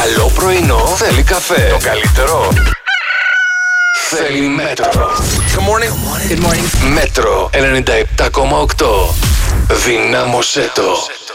Καλό πρωινό θέλει καφέ. Το καλύτερο θέλει Μέτρο. Good morning. Good morning. Μέτρο 97,8. Δυνάμωσέ το.